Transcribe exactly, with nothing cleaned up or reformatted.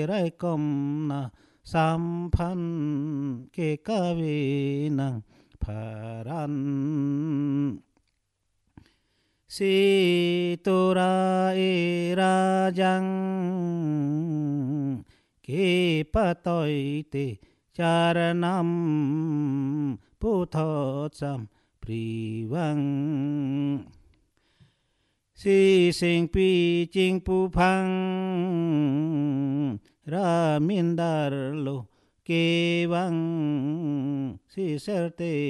rai kom na sampan ke kawe nang paran si tora e rajang ke patoi te charanam putho cham priwang si sinh pi ching pu phang ra min dar lo ke wang si ser te